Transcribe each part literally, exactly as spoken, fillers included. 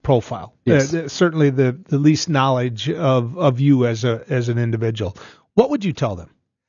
profile. Yes. Uh, certainly the, the least knowledge of, of you as a as an individual. What would you tell them?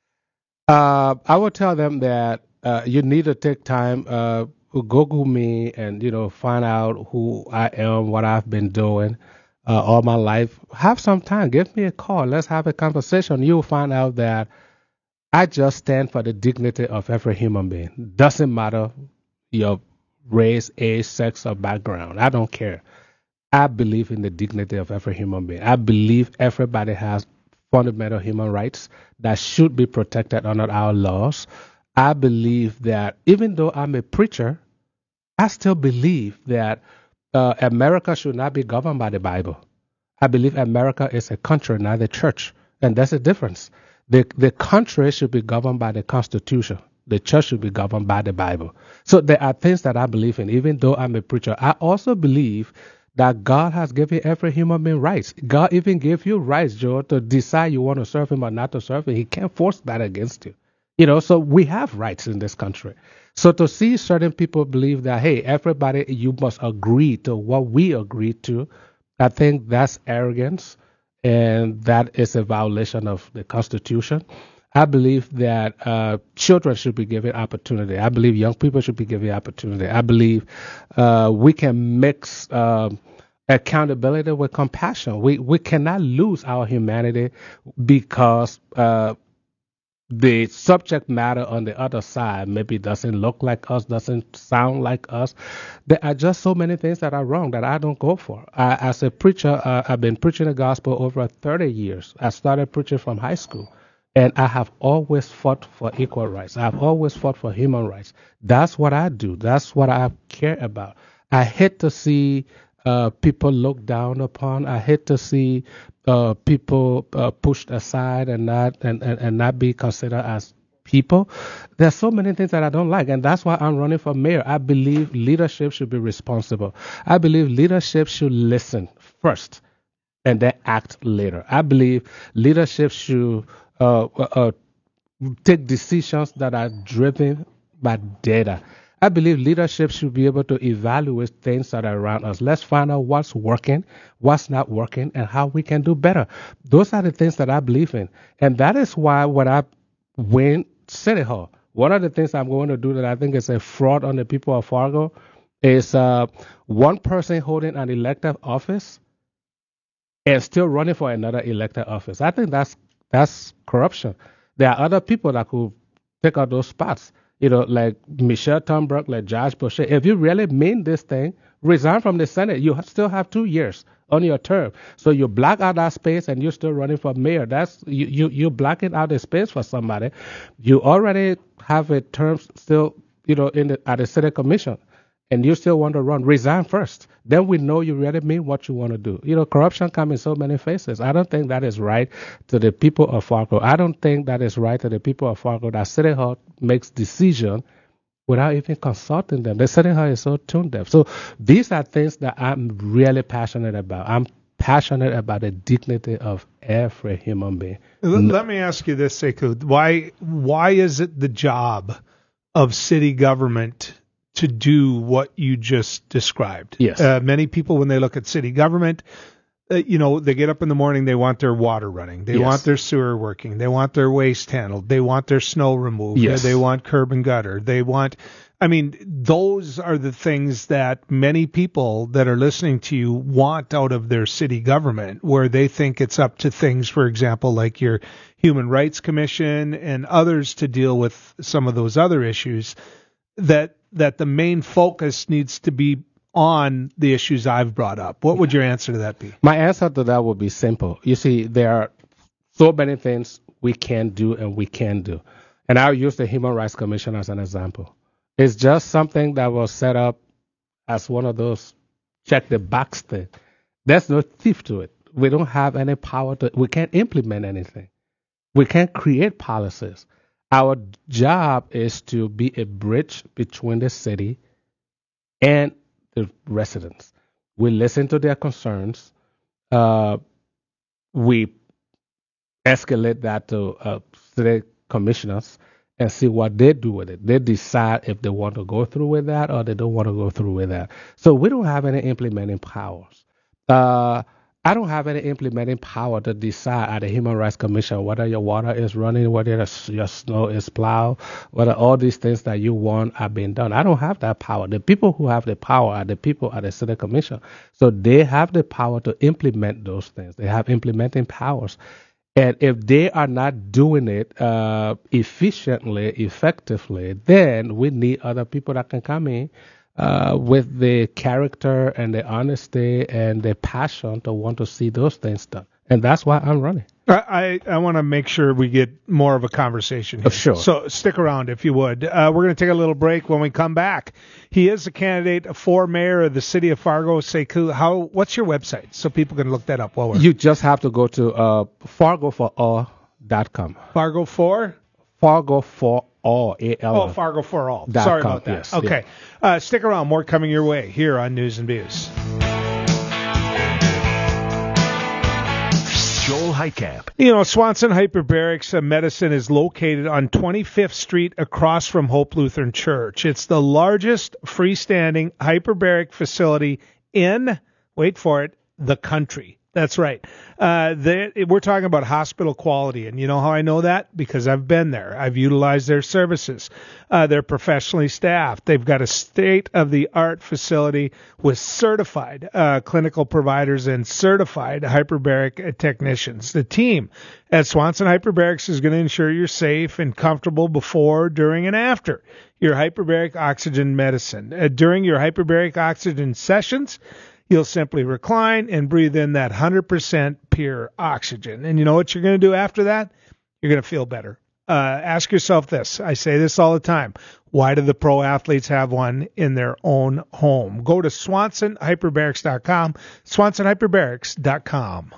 Uh, I would tell them that uh, you need to take time, uh, Google me, and you know find out who I am, what I've been doing uh, all my life. Have some time. Give me a call. Let's have a conversation. You'll find out that I just stand for the dignity of every human being. Doesn't matter your race, age, sex, or background. I don't care. I believe in the dignity of every human being. I believe everybody has fundamental human rights that should be protected under our laws. I believe that even though I'm a preacher, I still believe that uh, America should not be governed by the Bible. I believe America is a country, not a church. And that's the difference. The, the country should be governed by the Constitution. The church should be governed by the Bible. So there are things that I believe in, even though I'm a preacher. I also believe that God has given every human being rights. God even gave you rights, Joe, to decide you want to serve him or not to serve him. He can't force that against you. You know, so we have rights in this country. So to see certain people believe that, hey, everybody, you must agree to what we agreed to, I think that's arrogance, and that is a violation of the Constitution. I believe that uh, children should be given opportunity. I believe young people should be given opportunity. I believe uh, we can mix um, accountability with compassion. We we cannot lose our humanity because uh, the subject matter on the other side maybe doesn't look like us, doesn't sound like us. There are just so many things that are wrong that I don't go for. I, as a preacher, uh, I've been preaching the gospel over thirty years. I started preaching from high school. And I have always fought for equal rights. I've always fought for human rights. That's what I do. That's what I care about. I hate to see uh, people looked down upon. I hate to see uh, people uh, pushed aside and not and, and, and not be considered as people. There's so many things that I don't like, and that's why I'm running for mayor. I believe leadership should be responsible. I believe leadership should listen first and then act later. I believe leadership should uh, uh, take decisions that are driven by data. I believe leadership should be able to evaluate things that are around us. Let's find out what's working, what's not working, and how we can do better. Those are the things that I believe in. And that is why when I win City Hall, one of the things I'm going to do that I think is a fraud on the people of Fargo is uh, one person holding an elected office and still running for another elected office. I think that's that's corruption. There are other people that could take out those spots. You know, like Michelle Thunberg, like Josh Bush. If you really mean this thing, resign from the Senate. You still have two years on your term. So you block out that space and you're still running for mayor. That's you you you blocking out the space for somebody. You already have a term still, you know, in the, at the Senate Commission. And you still want to run, resign first. Then we know you really mean what you want to do. You know, corruption comes in so many faces. I don't think that is right to the people of Fargo. I don't think that is right to the people of Fargo that City Hall makes decision without even consulting them. The City Hall is so tune deaf. So these are things that I'm really passionate about. I'm passionate about the dignity of every human being. Let, let me ask you this, Sekou. Why, why is it the job of city government to do what you just described? Yes. Uh, many people, when they look at city government, uh, you know, they get up in the morning, they want their water running. They Yes. want their sewer working. They want their waste handled. They want their snow removed. Yes. They want curb and gutter. They want, I mean, those are the things that many people that are listening to you want out of their city government, where they think it's up to things, for example, like your Human Rights Commission and others to deal with some of those other issues, that that the main focus needs to be on the issues I've brought up. What would your answer to that be? My answer to that would be simple. You see, there are so many things we can do and we can do. And I'll use the Human Rights Commission as an example. It's just something that was set up as one of those check the box thing. There's no teeth to it. We don't have any power to, we can't implement anything. We can't create policies. Our job is to be a bridge between the city and the residents. We listen to their concerns. Uh, we escalate that to uh, city commissioners, and see what they do with it. They decide if they want to go through with that or they don't want to go through with that. So we don't have any implementing powers. Uh, I don't have any implementing power to decide at the Human Rights Commission whether your water is running, whether your snow is plowed, whether all these things that you want are being done. I don't have that power. The people who have the power are the people at the City Commission. So they have the power to implement those things. They have implementing powers. And if they are not doing it uh, efficiently, effectively, then we need other people that can come in uh, with the character and the honesty and the passion to want to see those things done. And that's why I'm running. I, I want to make sure we get more of a conversation here. Oh, sure. So stick around if you would. Uh, we're going to take a little break. When we come back, he is a candidate for mayor of the city of Fargo, Sekou. How? What's your website so people can look that up while we're... You just have to go to uh, fargo for all dot com. Fargo for? Fargo for all. A L. Oh, Fargo for all. Sorry com, about that. Yes, okay. Yeah. Uh, stick around. More coming your way here on News and Views. Joel Heitkamp. You know, Swanson Hyperbarics Medicine is located on twenty-fifth Street across from Hope Lutheran Church. It's the largest freestanding hyperbaric facility in, wait for it, the country. That's right. Uh, they, we're talking about hospital quality. And you know how I know that? Because I've been there. I've utilized their services. Uh, they're professionally staffed. They've got a state-of-the-art facility with certified uh, clinical providers and certified hyperbaric technicians. The team at Swanson Hyperbarics is going to ensure you're safe and comfortable before, during, and after your hyperbaric oxygen medicine. Uh, during your hyperbaric oxygen sessions, you'll simply recline and breathe in that one hundred percent pure oxygen. And you know what you're going to do after that? You're going to feel better. Uh, ask yourself this. I say this all the time. Why do the pro athletes have one in their own home? Go to swanson hyperbarics dot com, swanson hyperbarics dot com.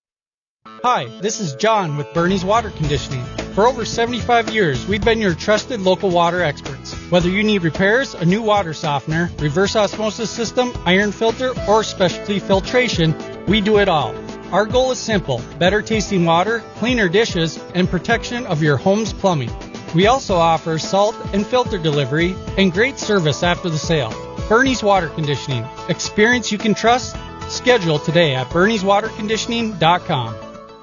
Hi, this is John with Bernie's Water Conditioning. For over seventy-five years, we've been your trusted local water experts. Whether you need repairs, a new water softener, reverse osmosis system, iron filter, or specialty filtration, we do it all. Our goal is simple: better tasting water, cleaner dishes, and protection of your home's plumbing. We also offer salt and filter delivery and great service after the sale. Bernie's Water Conditioning. Experience you can trust. Schedule today at bernies water conditioning dot com.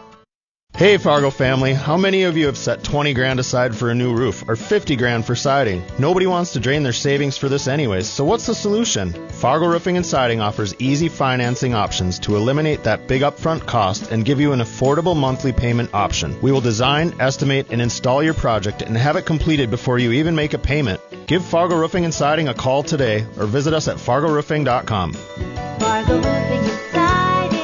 Hey Fargo family, how many of you have set twenty grand aside for a new roof or fifty grand for siding? Nobody wants to drain their savings for this anyways, so what's the solution? Fargo Roofing and Siding offers easy financing options to eliminate that big upfront cost and give you an affordable monthly payment option. We will design, estimate, and install your project and have it completed before you even make a payment. Give Fargo Roofing and Siding a call today or visit us at fargo roofing dot com. Fargo Roofing and Siding.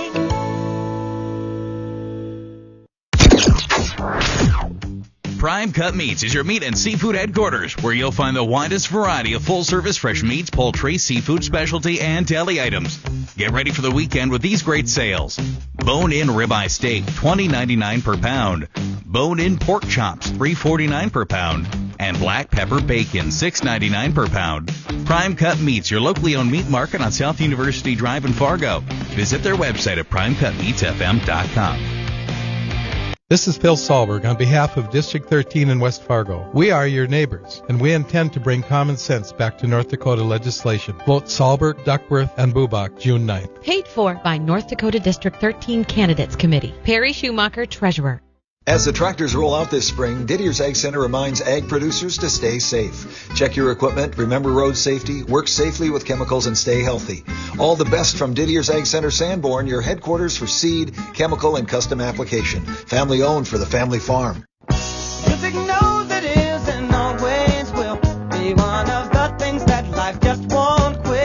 Prime Cut Meats is your meat and seafood headquarters, where you'll find the widest variety of full-service fresh meats, poultry, seafood, specialty, and deli items. Get ready for the weekend with these great sales. Bone-in ribeye steak, twenty ninety-nine per pound. Bone-in pork chops, three forty-nine per pound. And black pepper bacon, six ninety-nine per pound. Prime Cut Meats, your locally owned meat market on South University Drive in Fargo. Visit their website at prime cut meats f m dot com. This is Phil Sahlberg on behalf of District thirteen in West Fargo. We are your neighbors, and we intend to bring common sense back to North Dakota legislation. Vote Sahlberg, Duckworth, and Bubach June ninth. Paid for by North Dakota District thirteen Candidates Committee. Perry Schumacher, Treasurer. As the tractors roll out this spring, Didier's Ag Center reminds ag producers to stay safe. Check your equipment, remember road safety, work safely with chemicals, and stay healthy. All the best from Didier's Ag Center Sanborn, your headquarters for seed, chemical, and custom application. Family owned for the family farm. Music knows it is and always will be one of the things that life just won't quit.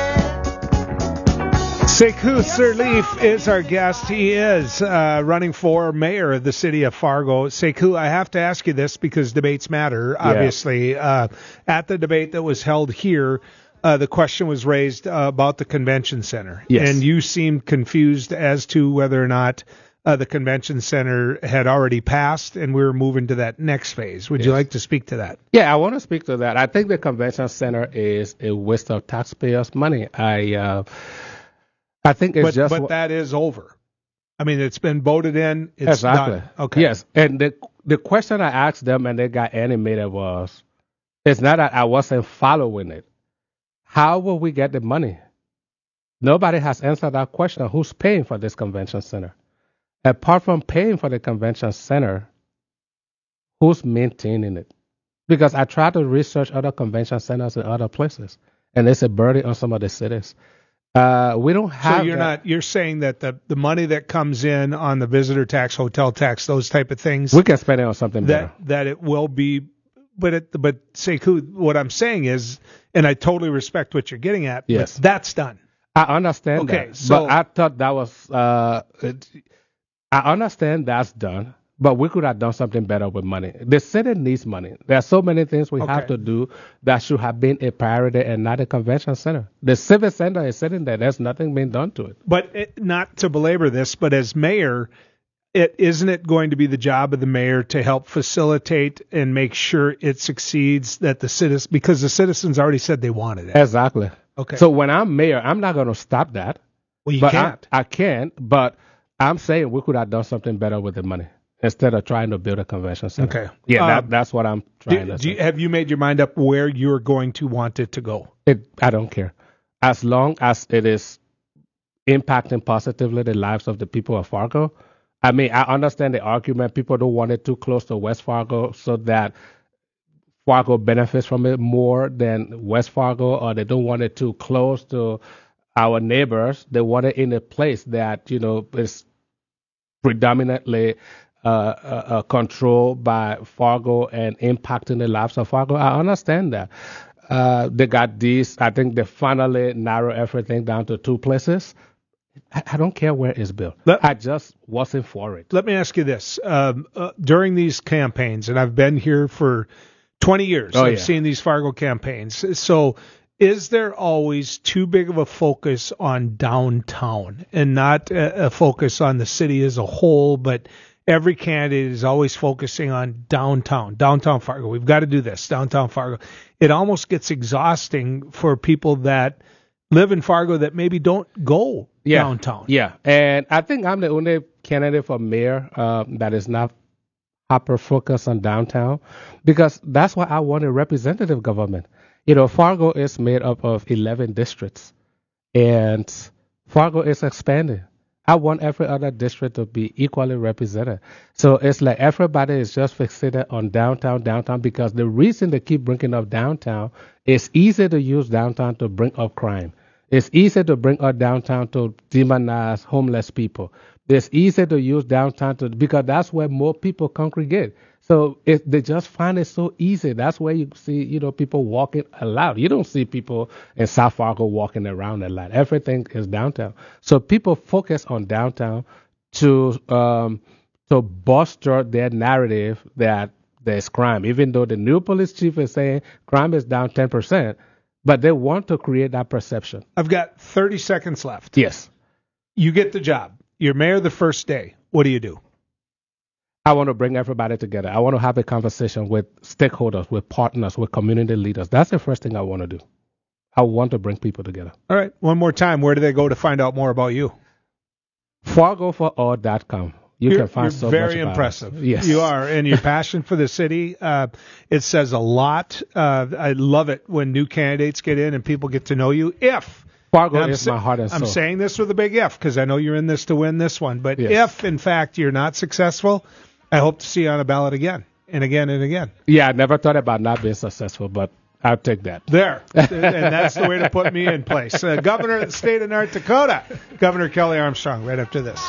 Sekou Sirleaf is our guest. He is uh, running for mayor of the city of Fargo. Sekou, I have to ask you this because debates matter, obviously. Yeah. Uh, at the debate that was held here, uh, the question was raised uh, about the convention center. Yes. And you seemed confused as to whether or not uh, the convention center had already passed and we were moving to that next phase. Would yes. you like to speak to that? Yeah, I want to speak to that. I think the convention center is a waste of taxpayers' money. I... Uh, I think it's but, just, but that is over. I mean, it's been voted in. It's exactly. done. Okay. Yes, and the the question I asked them and they got animated was, it's not that I wasn't following it. How will we get the money? Nobody has answered that question. Who's paying for this convention center? Apart from paying for the convention center, who's maintaining it? Because I tried to research other convention centers in other places, and it's a burden on some of the cities. Uh, we don't have. So you're that. not. You're saying that the, the money that comes in on the visitor tax, hotel tax, those type of things, we can spend it on something that better. that it will be. But it, but Sekou, what I'm saying is, and I totally respect what you're getting at. Yes, but that's done. I understand okay, that. So, but I thought that was. Uh, it, I understand that's done. But we could have done something better with money. The city needs money. There are so many things we okay. have to do that should have been a priority and not a convention center. The civic center is sitting there. There's nothing being done to it. But it, not to belabor this, but as mayor, it isn't it going to be the job of the mayor to help facilitate and make sure it succeeds, that the citizens, because the citizens already said they wanted it. Exactly. Okay. So when I'm mayor, I'm not going to stop that. Well, you but can't. I, I can, but I'm saying we could have done something better with the money instead of trying to build a convention center. Okay. Yeah, um, that, that's what I'm trying do, to do say. you, have you made your mind up where you're going to want it to go? It, I don't care. As long as it is impacting positively the lives of the people of Fargo. I mean, I understand the argument. People don't want it too close to West Fargo so that Fargo benefits from it more than West Fargo, or they don't want it too close to our neighbors. They want it in a place that, you know, is predominantly uh, uh, uh, controlled by Fargo and impacting the lives of Fargo. I understand that. Uh, they got these, I think they finally narrow everything down to two places. I, I don't care where it's built. Let, I just wasn't for it. Let me ask you this. Um, uh, during these campaigns, and I've been here for twenty years, oh, I've yeah. seen these Fargo campaigns. So is there always too big of a focus on downtown and not a, a focus on the city as a whole, but every candidate is always focusing on downtown, downtown Fargo. We've got to do this, downtown Fargo. It almost gets exhausting for people that live in Fargo that maybe don't go yeah. downtown. Yeah, and I think I'm the only candidate for mayor uh, that is not hyper focused on downtown, because that's why I want a representative government. You know, Fargo is made up of eleven districts, and Fargo is expanding. I want every other district to be equally represented. So it's like everybody is just fixated on downtown, downtown, because the reason they keep bringing up downtown is easy to use downtown to bring up crime. It's easy to bring up downtown to demonize homeless people. It's easy to use downtown to, because that's where more people congregate. So it, they just find it so easy. That's where you see, you know, people walking a lot. You don't see people in South Fargo walking around a lot. Everything is downtown. So people focus on downtown to um, to bolster their narrative that there's crime, even though the new police chief is saying crime is down ten percent. But they want to create that perception. I've got thirty seconds left. Yes. You get the job. You're mayor the first day. What do you do? I want to bring everybody together. I want to have a conversation with stakeholders, with partners, with community leaders. That's the first thing I want to do. I want to bring people together. All right. One more time. Where do they go to find out more about you? Fargo for all dot com. You you're, can find you're so very much about impressive. It. Yes, you are, and your passion for the city. Uh, it says a lot. Uh, I love it when new candidates get in and people get to know you. If Fargo is sa- my heart and soul. I'm saying this with a big if, because I know you're in this to win this one. But yes. if, in fact, you're not successful, I hope to see you on a ballot again and again and again. Yeah, I never thought about not being successful, but I'll take that. There. And that's the way to put me in place. Uh, Governor of the state of North Dakota, Governor Kelly Armstrong, right after this.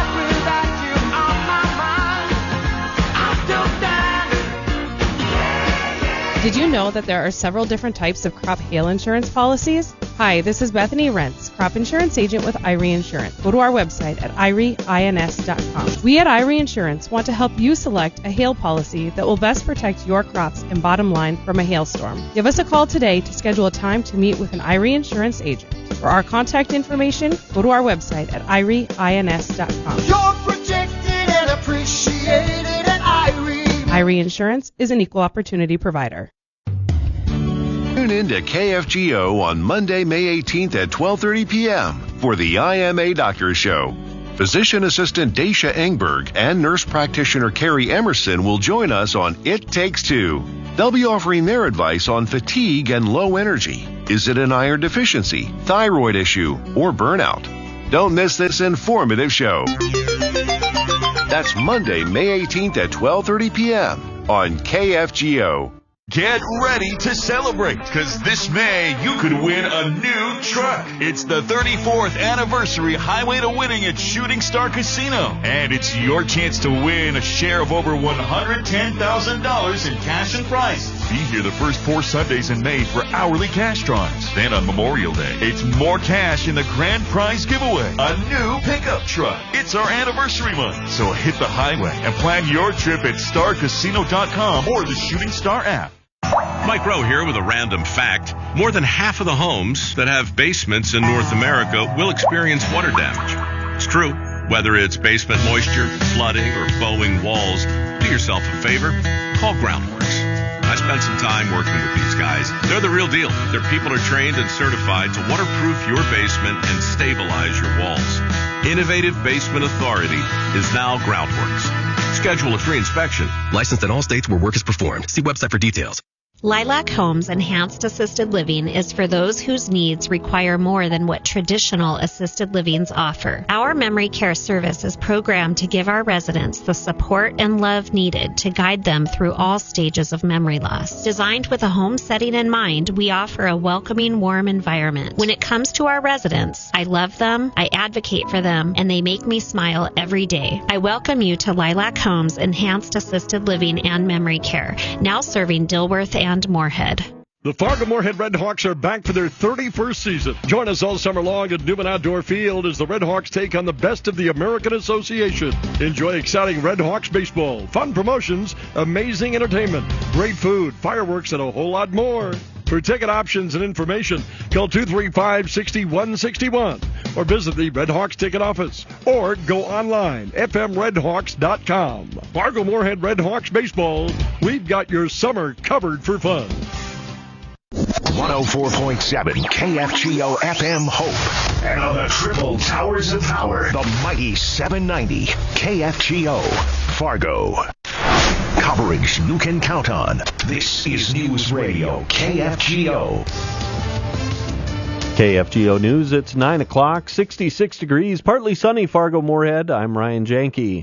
Did you know that there are several different types of crop hail insurance policies? Hi, this is Bethany Rentz, crop insurance agent with I R E Insurance. Go to our website at I R E ins dot com. We at I R E Insurance want to help you select a hail policy that will best protect your crops and bottom line from a hailstorm. Give us a call today to schedule a time to meet with an I R E Insurance agent. For our contact information, go to our website at I R E ins dot com. You're protected and appreciated at I R E. I R E Insurance is an equal opportunity provider. Tune in to K F G O on Monday, May eighteenth at twelve thirty p.m. for the I M A Doctor Show. Physician assistant Daisha Engberg and nurse practitioner Carrie Emerson will join us on It Takes Two. They'll be offering their advice on fatigue and low energy. Is it an iron deficiency, thyroid issue, or burnout? Don't miss this informative show. That's Monday, May eighteenth at twelve thirty p.m. on K F G O. Get ready to celebrate, because this May you could win a new truck. It's the thirty-fourth anniversary Highway to Winning at Shooting Star Casino. And it's your chance to win a share of over one hundred ten thousand dollars in cash and prizes. Be here the first four Sundays in May for hourly cash drawings. Then on Memorial Day, it's more cash in the grand prize giveaway. A new pickup truck. It's our anniversary month. So hit the highway and plan your trip at star casino dot com or the Shooting Star app. Mike Rowe here with a random fact. More than half of the homes that have basements in North America will experience water damage. It's true. Whether it's basement moisture, flooding, or bowing walls, do yourself a favor. Call Groundworks. I spent some time working with these guys. They're the real deal. Their people are trained and certified to waterproof your basement and stabilize your walls. Innovative Basement Authority is now Groundworks. Schedule a free inspection. Licensed in all states where work is performed. See website for details. Lilac Homes Enhanced Assisted Living is for those whose needs require more than what traditional assisted livings offer. Our memory care service is programmed to give our residents the support and love needed to guide them through all stages of memory loss. Designed with a home setting in mind, we offer a welcoming, warm environment. When it comes to our residents, I love them, I advocate for them, and they make me smile every day. I welcome you to Lilac Homes Enhanced Assisted Living and Memory Care, now serving Dilworth and and Moorhead. The Fargo-Moorhead Redhawks are back for their thirty-first season. Join us all summer long at Newman Outdoor Field as the Redhawks take on the best of the American Association. Enjoy exciting Redhawks baseball, fun promotions, amazing entertainment, great food, fireworks, and a whole lot more. For ticket options and information, call two three five, six one six one or visit the Redhawks ticket office or go online, f m redhawks dot com. Fargo-Moorhead Redhawks baseball, we've got your summer covered for fun. one oh four point seven K F G O F M Hope. And on the triple towers of power, the mighty seven ninety K F G O Fargo. Coverage you can count on. This is News Radio K F G O. K F G O News, it's nine o'clock, sixty-six degrees, partly sunny, Fargo-Moorhead. I'm Ryan Janke.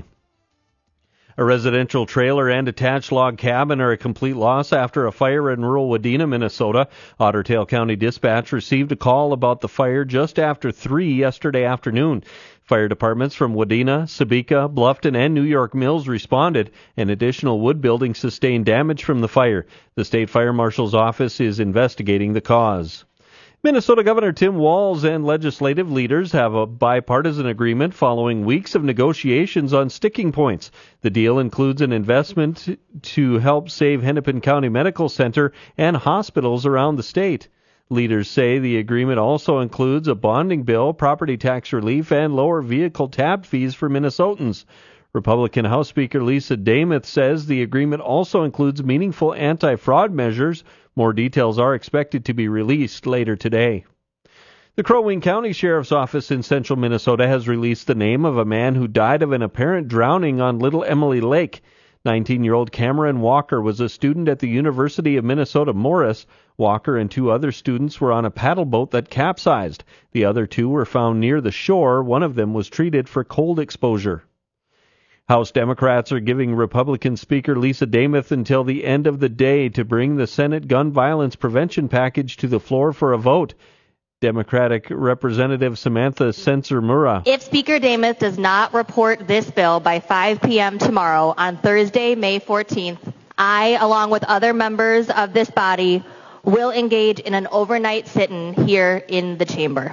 A residential trailer and attached log cabin are a complete loss after a fire in rural Wadena, Minnesota. Otter Tail County Dispatch received a call about the fire just after three yesterday afternoon. Fire departments from Wadena, Sebeka, Bluffton, and New York Mills responded. An additional wood building sustained damage from the fire. The state fire marshal's office is investigating the cause. Minnesota Governor Tim Walz and legislative leaders have a bipartisan agreement following weeks of negotiations on sticking points. The deal includes an investment to help save Hennepin County Medical Center and hospitals around the state. Leaders say the agreement also includes a bonding bill, property tax relief, and lower vehicle tab fees for Minnesotans. Republican House Speaker Lisa Demuth says the agreement also includes meaningful anti-fraud measures. More details are expected to be released later today. The Crow Wing County Sheriff's Office in central Minnesota has released the name of a man who died of an apparent drowning on Little Emily Lake. nineteen-year-old Cameron Walker was a student at the University of Minnesota Morris. Walker and two other students were on a paddle boat that capsized. The other two were found near the shore. One of them was treated for cold exposure. House Democrats are giving Republican Speaker Lisa Demuth until the end of the day to bring the Senate gun violence prevention package to the floor for a vote. Democratic Representative Samantha Sensor-Mura. If Speaker Demuth does not report this bill by five p.m. tomorrow on Thursday, May fourteenth, I, along with other members of this body, will engage in an overnight sit-in here in the chamber.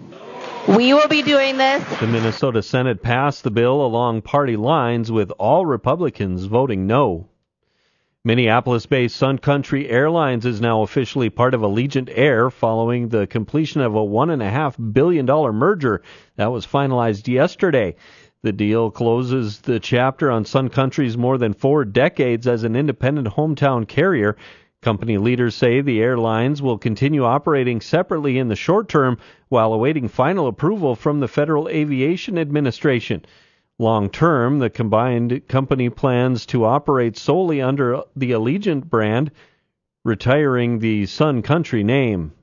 We will be doing this. The Minnesota Senate passed the bill along party lines, with all Republicans voting no. Minneapolis-based Sun Country Airlines is now officially part of Allegiant Air following the completion of a one point five billion dollars merger that was finalized yesterday. The deal closes the chapter on Sun Country's more than four decades as an independent hometown carrier. Company leaders say the airlines will continue operating separately in the short term while awaiting final approval from the Federal Aviation Administration. Long term, the combined company plans to operate solely under the Allegiant brand, retiring the Sun Country name.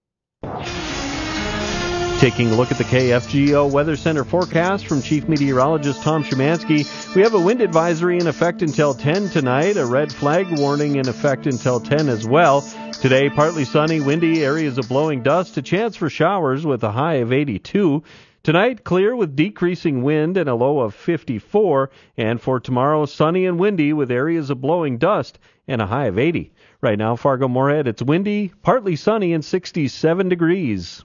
Taking a look at the K F G O Weather Center forecast from Chief Meteorologist Tom Szymanski, we have a wind advisory in effect until ten tonight, a red flag warning in effect until ten as well. Today, partly sunny, windy, areas of blowing dust, a chance for showers with a high of eighty-two. Tonight, clear with decreasing wind and a low of fifty-four. And for tomorrow, sunny and windy with areas of blowing dust and a high of eighty. Right now, Fargo-Moorhead, it's windy, partly sunny and sixty-seven degrees.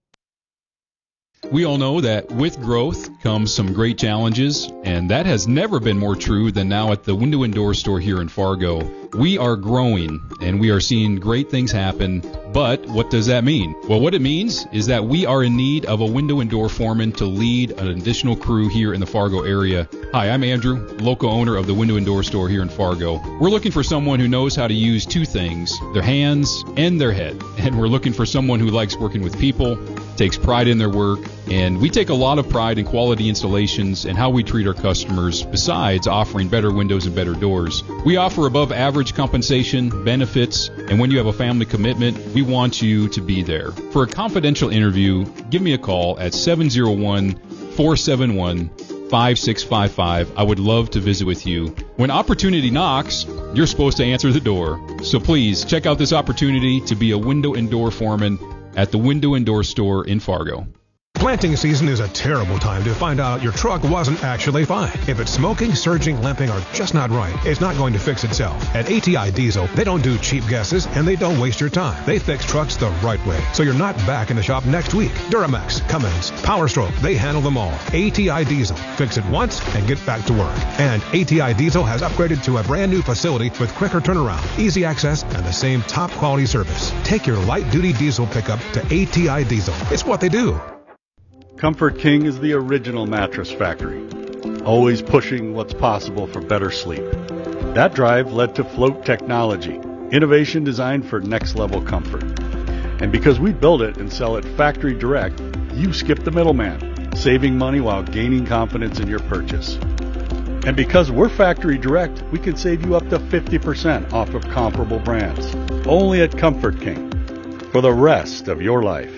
We all know that with growth comes some great challenges, and that has never been more true than now at the Window and Door Store here in Fargo. We are growing, and we are seeing great things happen, but what does that mean? Well, what it means is that we are in need of a window and door foreman to lead an additional crew here in the Fargo area. Hi, I'm Andrew, local owner of the Window and Door Store here in Fargo. We're looking for someone who knows how to use two things, their hands and their head, and we're looking for someone who likes working with people, takes pride in their work, and we take a lot of pride in quality installations and how we treat our customers, besides offering better windows and better doors. We offer above average compensation, benefits, and when you have a family commitment, we want you to be there. For a confidential interview, give me a call at seven oh one, four seven one, five six five five. I would love to visit with you. When opportunity knocks, you're supposed to answer the door. So please check out this opportunity to be a window and door foreman at the Window and Door Store in Fargo. Planting season is a terrible time to find out your truck wasn't actually fine. If it's smoking, surging, limping, or just not right, it's not going to fix itself. At A T I Diesel, they don't do cheap guesses, and they don't waste your time. They fix trucks the right way, so you're not back in the shop next week. Duramax, Cummins, Power Stroke, they handle them all. A T I Diesel. Fix it once and get back to work. And A T I Diesel has upgraded to a brand new facility with quicker turnaround, easy access, and the same top quality service. Take your light-duty diesel pickup to A T I Diesel. It's what they do. Comfort King is the original mattress factory, always pushing what's possible for better sleep. That drive led to Float Technology, innovation designed for next-level comfort. And because we build it and sell it factory direct, you skip the middleman, saving money while gaining confidence in your purchase. And because we're factory direct, we can save you up to fifty percent off of comparable brands, only at Comfort King, for the rest of your life.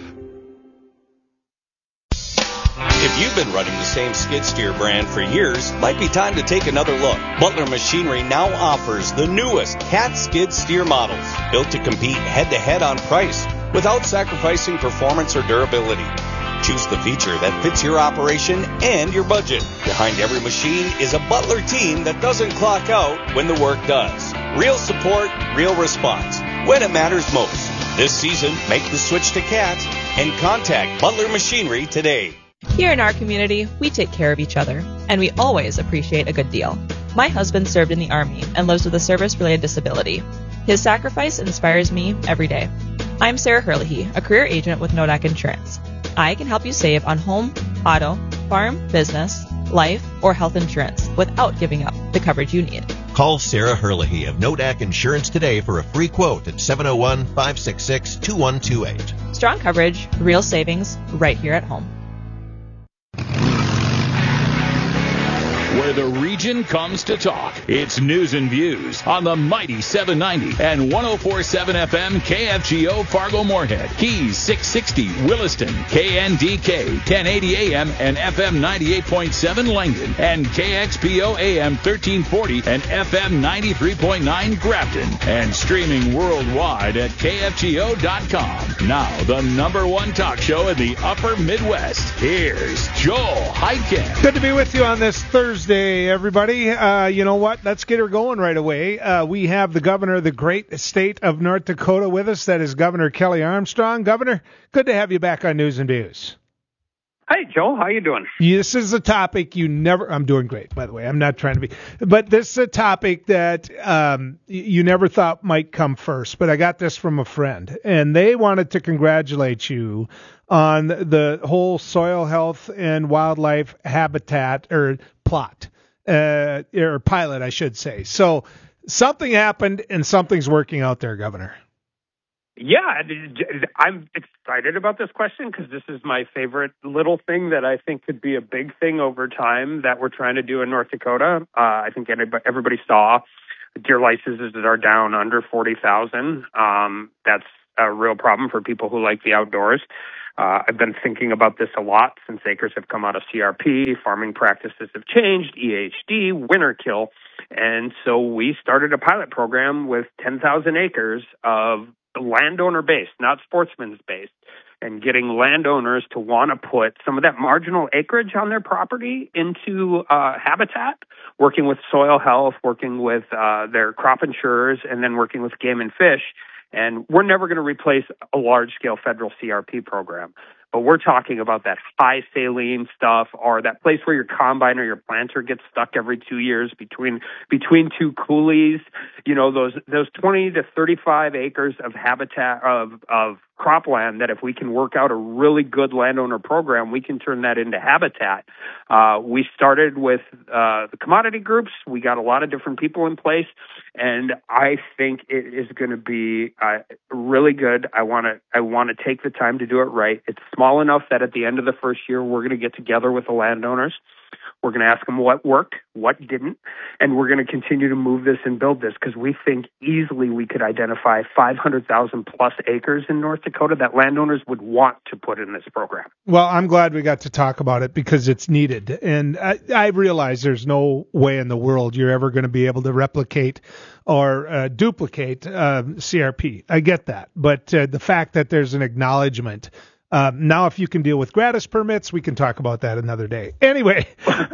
If you've been running the same skid steer brand for years, might be time to take another look. Butler Machinery now offers the newest Cat skid steer models, built to compete head-to-head on price without sacrificing performance or durability. Choose the feature that fits your operation and your budget. Behind every machine is a Butler team that doesn't clock out when the work does. Real support, real response, when it matters most. This season, make the switch to Cat and contact Butler Machinery today. Here in our community, we take care of each other, and we always appreciate a good deal. My husband served in the Army and lives with a service-related disability. His sacrifice inspires me every day. I'm Sarah Herlihy, a career agent with Nodak Insurance. I can help you save on home, auto, farm, business, life, or health insurance without giving up the coverage you need. Call Sarah Herlihy of Nodak Insurance today for a free quote at seven oh one, five six six, two one two eight. Strong coverage, real savings, right here at home. Where the region comes to talk. It's News and Views on the mighty seven ninety and one oh four point seven F M K F G O Fargo-Moorhead, Keys six sixty Williston, K N D K ten eighty A M and F M ninety-eight point seven Langdon, and K X P O A M thirteen forty and F M ninety-three point nine Grafton, and streaming worldwide at K F G O dot com. Now, the number one talk show in the upper Midwest. Here's Joel Heitkamp. Good to be with you on this Thursday. Thursday, everybody. Uh, you know what? Let's get her going right away. Uh, we have the governor of the great state of North Dakota with us. That is Governor Kelly Armstrong. Governor, good to have you back on News and Views. Hey, Joe. How you doing? This is a topic you never... I'm doing great, by the way. I'm not trying to be... But this is a topic that um, you never thought might come first. But I got this from a friend, and they wanted to congratulate you on the whole soil health and wildlife habitat or plot, uh, or pilot, I should say. So something happened and something's working out there, Governor. Yeah, I'm excited about this question because this is my favorite little thing that I think could be a big thing over time that we're trying to do in North Dakota. Uh, I think everybody saw deer licenses that are down under forty thousand. Um, that's a real problem for people who like the outdoors. Uh, I've been thinking about this a lot since acres have come out of C R P, farming practices have changed, E H D, winter kill. And so we started a pilot program with ten thousand acres of landowner-based, not sportsman's-based, and getting landowners to want to put some of that marginal acreage on their property into uh, habitat, working with soil health, working with uh, their crop insurers, and then working with game and fish. And we're never going to replace a large-scale federal C R P program. But we're talking about that high saline stuff or that place where your combine or your planter gets stuck every two years between between two coulees. You know, those those twenty to thirty-five acres of habitat of of cropland that if we can work out a really good landowner program, we can turn that into habitat. Uh, we started with uh, the commodity groups. We got a lot of different people in place, and I think it is going to be uh, really good. I want to I want to take the time to do it right. It's small enough that at the end of the first year, we're going to get together with the landowners. We're going to ask them what worked, what didn't, and we're going to continue to move this and build this because we think easily we could identify five hundred thousand plus acres in North Dakota that landowners would want to put in this program. Well, I'm glad we got to talk about it because it's needed. And I, I realize there's no way in the world you're ever going to be able to replicate or uh, duplicate uh, C R P. I get that. But uh, the fact that there's an acknowledgement. Uh, now, if you can deal with gratis permits, we can talk about that another day. Anyway.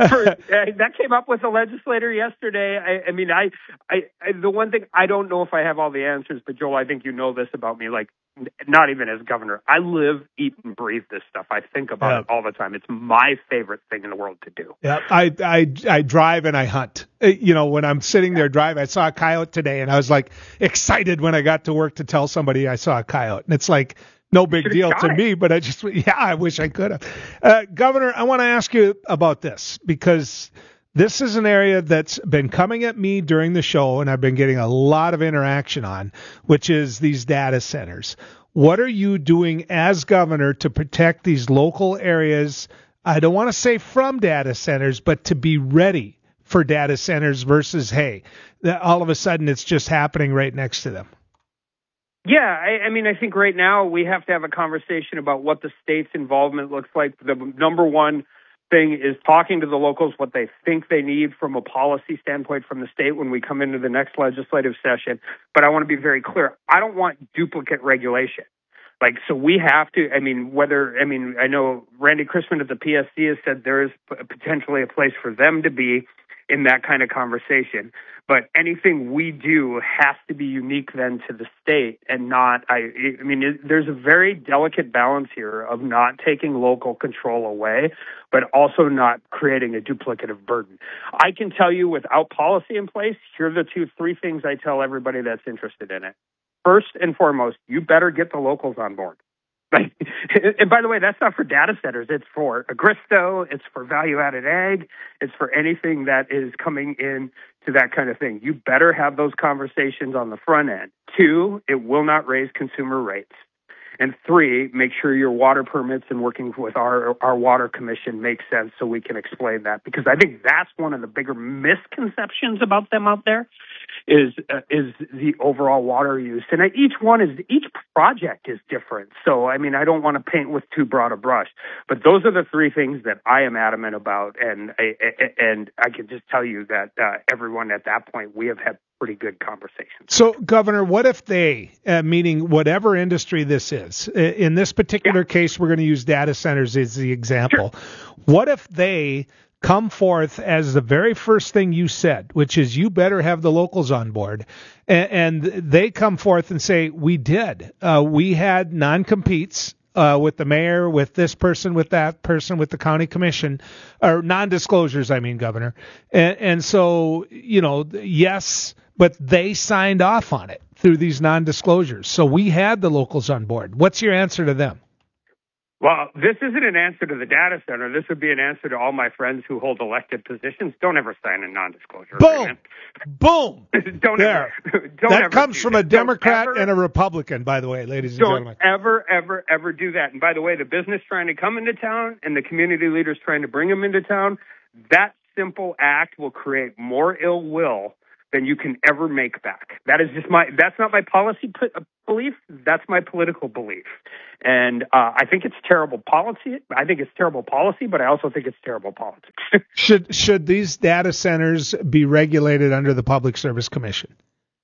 That came up with a legislator yesterday. I, I mean, I, I, I, the one thing, I don't know if I have all the answers, but Joel, I think you know this about me, like, not even as governor. I live, eat, and breathe this stuff. I think about Yep. it all the time. It's my favorite thing in the world to do. Yeah, I, I, I drive and I hunt. Uh, You know, when I'm sitting there driving, I saw a coyote today, and I was, like, excited when I got to work to tell somebody I saw a coyote. And it's like, no big deal to me, but I just, yeah, I wish I could have. Uh, Governor, I want to ask you about this because this is an area that's been coming at me during the show and I've been getting a lot of interaction on, which is these data centers. What are you doing as governor to protect these local areas? I don't want to say from data centers, but to be ready for data centers versus, hey, that all of a sudden it's just happening right next to them. Yeah, I, I mean, I think right now we have to have a conversation about what the state's involvement looks like. The number one thing is talking to the locals what they think they need from a policy standpoint from the state when we come into the next legislative session. But I want to be very clear. I don't want duplicate regulation. Like, so we have to, I mean, whether, I mean, I know Randy Chrisman at the P S C has said there is potentially a place for them to be in that kind of conversation. But anything we do has to be unique then to the state and not, I, I mean, it, there's a very delicate balance here of not taking local control away, but also not creating a duplicative burden. I can tell you without policy in place, here are the two, three things I tell everybody that's interested in it. First and foremost, you better get the locals on board. Like, and by the way, that's not for data centers. It's for Agristo. It's for value-added ag. It's for anything that is coming in to that kind of thing. You better have those conversations on the front end. Two, it will not raise consumer rates. And three, make sure your water permits and working with our our water commission makes sense so we can explain that. Because I think that's one of the bigger misconceptions about them out there is uh, is the overall water use. And each one is each project is different. So, I mean, I don't want to paint with too broad a brush. But those are the three things that I am adamant about. And I, and I can just tell you that uh, everyone at that point, we have had pretty good conversations. So, Governor, what if they, uh, meaning whatever industry this is, in this particular yeah. case, we're going to use data centers as the example. Sure. What if they come forth as the very first thing you said, which is you better have the locals on board, and, and they come forth and say, we did. Uh, we had non-competes. Uh, with the mayor, with this person, with that person, with the county commission, or non-disclosures, I mean, Governor. And, and so, you know, yes, but they signed off on it through these non-disclosures. So we had the locals on board. What's your answer to them? Well, this isn't an answer to the data center. This would be an answer to all my friends who hold elected positions. Don't ever sign a non-disclosure Boom. agreement. Boom. don't there. ever. Don't that ever comes do from that. a Democrat ever, and a Republican, by the way, ladies and don't gentlemen. Don't ever, ever, ever do that. And by the way, the business trying to come into town and the community leaders trying to bring them into town, that simple act will create more ill will than you can ever make back. That is just my, that's not my policy p- belief. That's my political belief. And uh, I think it's terrible policy. I think it's terrible policy, but I also think it's terrible politics. should should these data centers be regulated under the Public Service Commission?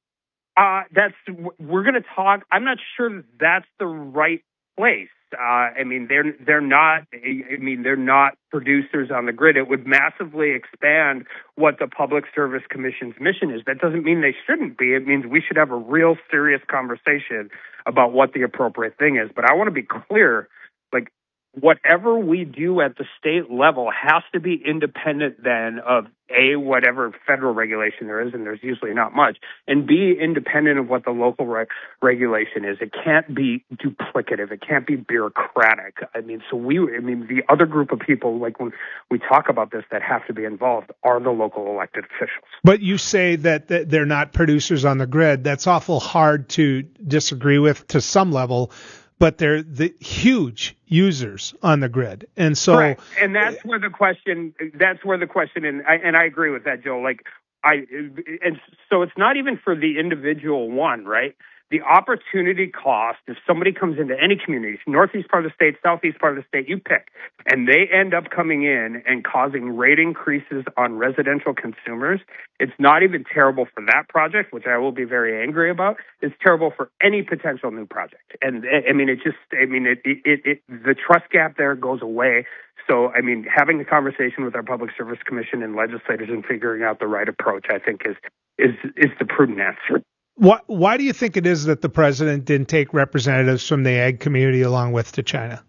Uh, that's, we're going to talk, I'm not sure that's the right place. Uh, I mean, they're, they're not, I mean, they're not producers on the grid. It would massively expand what the Public Service Commission's mission is. That doesn't mean they shouldn't be. It means we should have a real serious conversation about what the appropriate thing is. But I want to be clear, like, whatever we do at the state level has to be independent then of A, whatever federal regulation there is, and there's usually not much, and B, independent of what the local re- regulation is. It can't be duplicative. It can't be bureaucratic. I mean, so we, I mean, the other group of people, like when we talk about this, that have to be involved are the local elected officials. But you say that th- they're not producers on the grid. That's awful hard to disagree with to some level. But they're the huge users on the grid, and so Correct. And that's where the question. That's where the question, and I, and I agree with that, Joe. Like I, and so it's not even for the individual one, right? The opportunity cost, if somebody comes into any community, northeast part of the state, southeast part of the state, you pick, and they end up coming in and causing rate increases on residential consumers, it's not even terrible for that project, which I will be very angry about. It's terrible for any potential new project. And I mean, it just, I mean, it, it, it, it the trust gap there goes away. So, I mean, having a conversation with our Public Service Commission and legislators and figuring out the right approach, I think is, is, is the prudent answer. Why, why do you think it is that the president didn't take representatives from the ag community along with to China?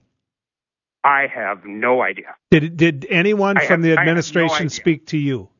I have no idea. Did did anyone I from have, the administration no speak to you?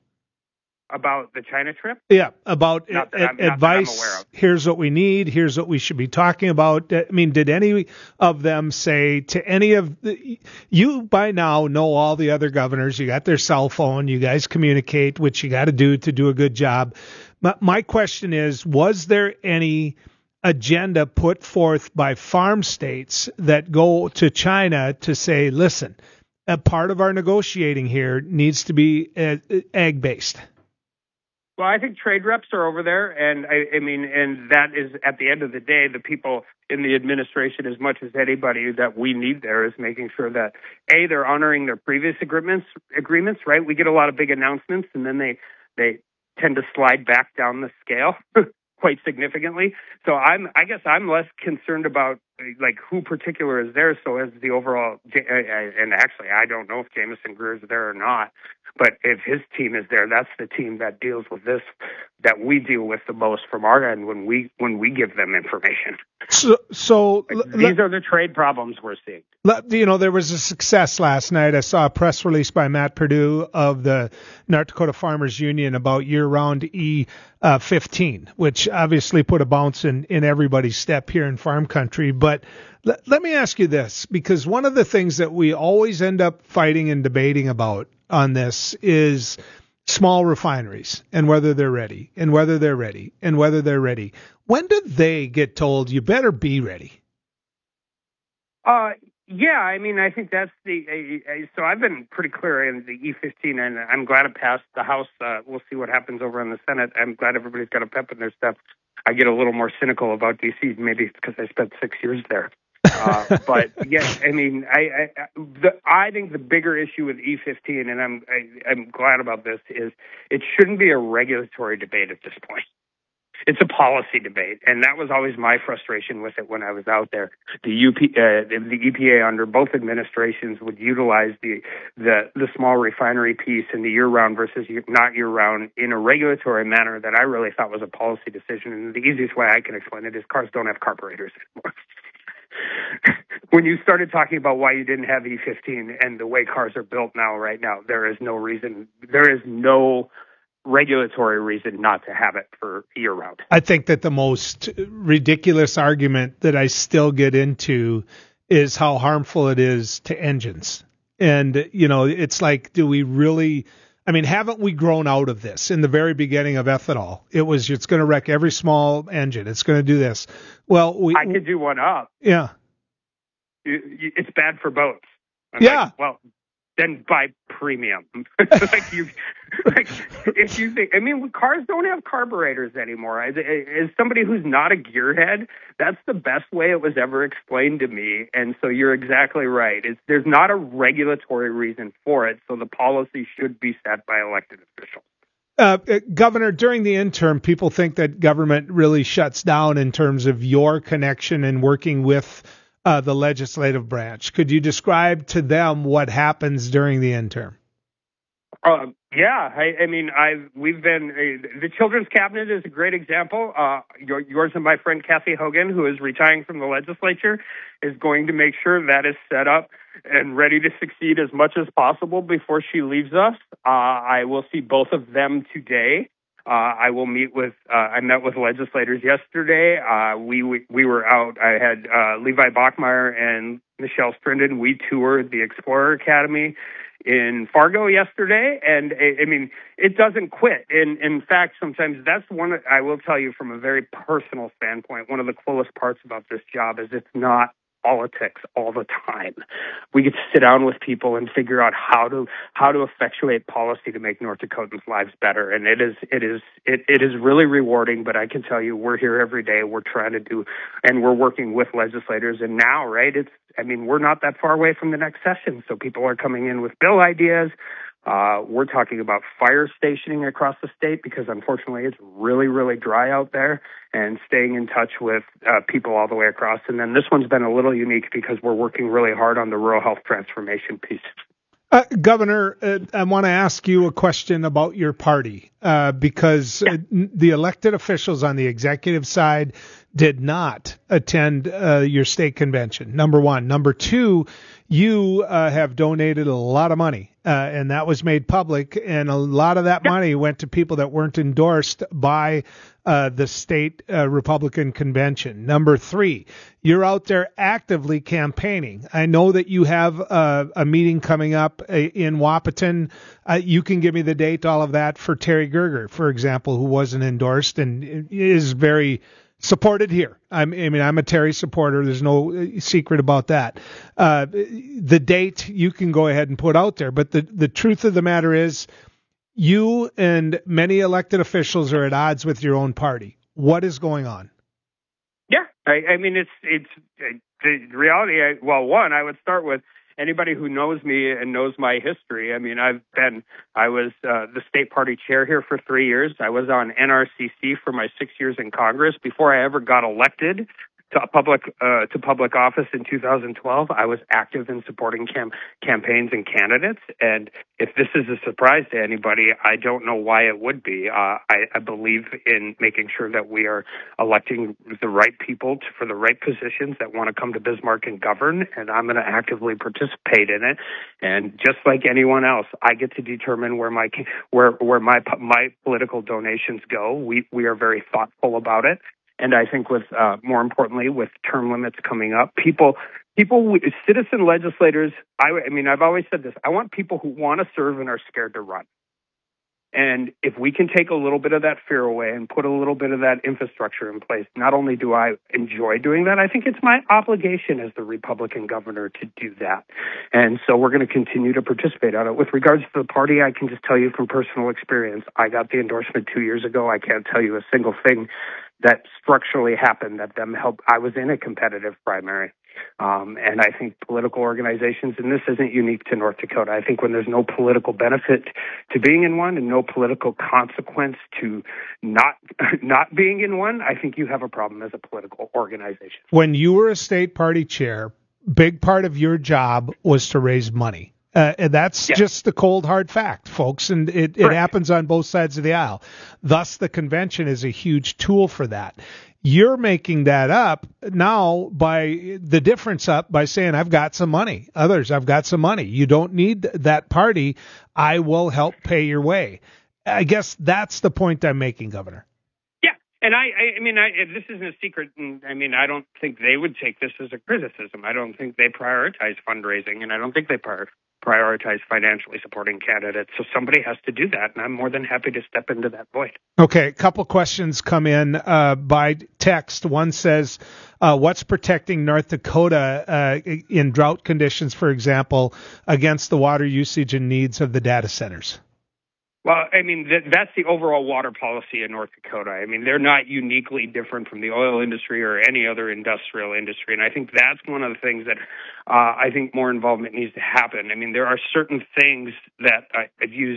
About the China trip? Yeah, about not that a- I'm, not advice. that I'm aware of. Here's what we need. Here's what we should be talking about. I mean, did any of them say to any of the, you by now know all the other governors, you got their cell phone, you guys communicate, which you got to do to do a good job. My, my question is, was there any agenda put forth by farm states that go to China to say, listen, a part of our negotiating here needs to be uh, ag-based? Well, I think trade reps are over there, and I, I mean, and that is at the end of the day, the people in the administration, as much as anybody that we need there, is making sure that A, they're honoring their previous agreements. Agreements, right? We get a lot of big announcements, and then they they tend to slide back down the scale quite significantly. So I'm, I guess, I'm less concerned about like who particular is there. So as the overall, and actually, I don't know if Jameson Greer is there or not. But if his team is there, that's the team that deals with this, that we deal with the most from our end when we when we give them information. So, so like, these let, are the trade problems we're seeing. Let, you know, there was a success last night. I saw a press release by Matt Perdue of the North Dakota Farmers Union about year-round E fifteen, which obviously put a bounce in, in everybody's step here in farm country. But let, let me ask you this, because one of the things that we always end up fighting and debating about on this is small refineries and whether they're ready and whether they're ready and whether they're ready. When do they get told you better be ready? Uh, yeah, I mean, I think that's the, uh, uh, so I've been pretty clear in the E fifteen, and I'm glad it passed the House. Uh, we'll see what happens over in the Senate. I'm glad everybody's got a pep in their step. I get a little more cynical about D C, maybe it's because I spent six years there. uh, but yes, I mean, I I, the, I think the bigger issue with E fifteen, and I'm I, I'm glad about this, is it shouldn't be a regulatory debate at this point. It's a policy debate, and that was always my frustration with it when I was out there. The U P, uh, the E P A under both administrations would utilize the the the small refinery piece and the year-round versus not year-round in a regulatory manner that I really thought was a policy decision. And the easiest way I can explain it is cars don't have carburetors anymore. When you started talking about why you didn't have E fifteen and the way cars are built now, right now, there is no reason, there is no regulatory reason not to have it for year round. I think that the most ridiculous argument that I still get into is how harmful it is to engines. And, you know, it's like, do we really, I mean, haven't we grown out of this? In the very beginning of ethanol, it was, it's going to wreck every small engine. It's going to do this. Well, we, I could do one up. Yeah. It's bad for boats. I'm yeah. Like, well, then buy premium. like you, like if you think, I mean, cars don't have carburetors anymore. As, as somebody who's not a gearhead, that's the best way it was ever explained to me. And so you're exactly right. It's, there's not a regulatory reason for it. So the policy should be set by elected officials. Uh, Governor, during the interim, people think that government really shuts down in terms of your connection and working with Uh, the legislative branch. Could you describe to them what happens during the interim? Uh, yeah, I, I mean, I've we've been uh, the Children's Cabinet is a great example. Uh, your, yours and my friend Kathy Hogan, who is retiring from the legislature, is going to make sure that is set up and ready to succeed as much as possible before she leaves us. Uh, I will see both of them today. Uh, I will meet with, uh, I met with legislators yesterday. Uh, we, we, we were out, I had, uh, Levi Bachmeyer and Michelle Strinden. We toured the Explorer Academy in Fargo yesterday. And I, I mean, it doesn't quit. In, in fact, sometimes that's one, I will tell you from a very personal standpoint, one of the coolest parts about this job is it's not politics all the time. We get to sit down with people and figure out how to how to effectuate policy to make North Dakotans' lives better. And it is it is it, it is really rewarding. But I can tell you, we're here every day. We're trying to do, and we're working with legislators. And now, right? It's I mean, we're not that far away from the next session, so people are coming in with bill ideas. Uh, we're talking about fire stationing across the state because, unfortunately, it's really, really dry out there, and staying in touch with uh, people all the way across. And then this one's been a little unique because we're working really hard on the rural health transformation piece. Uh, Governor, uh, I want to ask you a question about your party uh, because yeah. uh, the elected officials on the executive side did not attend uh, your state convention, number one. Number two, you uh, have donated a lot of money, uh, and that was made public, and a lot of that money went to people that weren't endorsed by uh, the state uh, Republican convention. Number three, you're out there actively campaigning. I know that you have uh, a meeting coming up in Wahpeton. Uh, you can give me the date, all of that, for Terry Gerger, for example, who wasn't endorsed and is very supported here. I'm, I mean, I'm a Terry supporter. There's no secret about that. Uh, the date you can go ahead and put out there, but the, the truth of the matter is you and many elected officials are at odds with your own party. What is going on? Yeah, I, I mean, it's, it's the reality. I, well, one, I would start with anybody who knows me and knows my history. I mean, I've been, I was uh, the state party chair here for three years. I was on N R C C for my six years in Congress. Before I ever got elected to public uh, to public office in two thousand twelve, I was active in supporting cam- campaigns and candidates. And if this is a surprise to anybody, I don't know why it would be. Uh, I, I believe in making sure that we are electing the right people to, for the right positions that want to come to Bismarck and govern, and I'm going to actively participate in it. And just like anyone else, I get to determine where my where where my my political donations go. We we are very thoughtful about it. And I think with, uh, more importantly, with term limits coming up, people, people, citizen legislators, I, I mean, I've always said this, I want people who want to serve and are scared to run. And if we can take a little bit of that fear away and put a little bit of that infrastructure in place, not only do I enjoy doing that, I think it's my obligation as the Republican governor to do that. And so we're going to continue to participate on it. With regards to the party, I can just tell you from personal experience, I got the endorsement two years ago. I can't tell you a single thing that structurally happened that them help. I was in a competitive primary. Um, and I think political organizations, and this isn't unique to North Dakota, I think when there's no political benefit to being in one and no political consequence to not not being in one, I think you have a problem as a political organization. When you were a state party chair, big part of your job was to raise money. Uh, and that's yes. just the cold, hard fact, folks. And it, it happens on both sides of the aisle. Thus, the convention is a huge tool for that. You're making that up now by the difference up by saying, I've got some money. Others, I've got some money. You don't need that party. I will help pay your way. I guess that's the point I'm making, Governor. Yeah. And I, I, I mean, I, this isn't a secret. And I mean, I don't think they would take this as a criticism. I don't think they prioritize fundraising, and I don't think they prior, prioritize financially supporting candidates. So somebody has to do that, and I'm more than happy to step into that void. Okay, a couple questions come in uh, by text. One says, uh, what's protecting North Dakota uh, in drought conditions, for example, against the water usage and needs of the data centers? Well, I mean, th- that's the overall water policy in North Dakota. I mean, they're not uniquely different from the oil industry or any other industrial industry. And I think that's one of the things that uh, I think more involvement needs to happen. I mean, there are certain things that I, I've used